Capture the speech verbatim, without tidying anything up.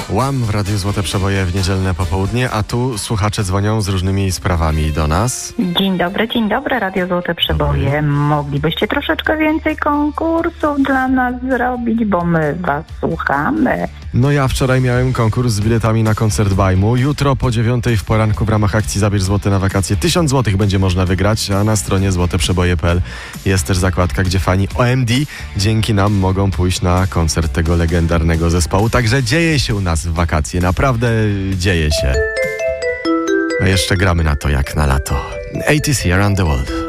Łam w Radiu Złote Przeboje w niedzielne popołudnie, a tu słuchacze dzwonią z różnymi sprawami do nas. Dzień dobry, dzień dobry, Radio Złote Przeboje. Dobry. Moglibyście troszeczkę więcej konkursów dla nas zrobić, bo my was słuchamy. No ja wczoraj miałem konkurs z biletami na koncert Bajmu. Jutro po dziewiątej w poranku w ramach akcji Zabierz Złote na wakacje tysiąc złotych będzie można wygrać, a na stronie złote przeboje kropka p l jest też zakładka, gdzie fani O M D dzięki nam mogą pójść na koncert tego legendarnego zespołu. Także dzieje się u nas w wakacje, naprawdę dzieje się. A jeszcze gramy na to jak na lato. A T C Around the World.